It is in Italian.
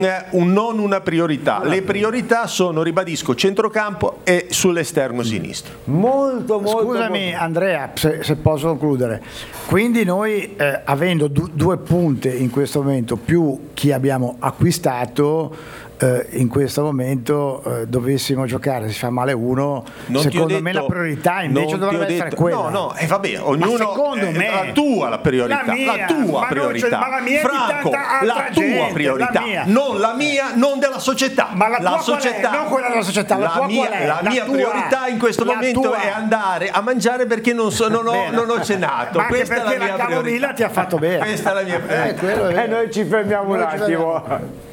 non una priorità. Le priorità sono, ribadisco, centrocampo e sull'esterno sinistro. Scusami Andrea, se posso concludere. Quindi noi avendo due punte in questo momento più chi abbiamo acquistato, in questo momento dovessimo giocare, si fa male uno, secondo me la priorità invece dovrebbe essere quella. No, vabbè, ognuno secondo me la tua priorità, la tua priorità. Ma la mia Franco, la tua priorità, non la mia, non della società. Ma la tua società, non quella della società, la mia priorità in questo momento è andare a mangiare perché non ho cenato. Ma questa perché è la mia camomilla priorità. ti ha fatto bene. Questa è la mia priorità. Noi ci fermiamo un attimo.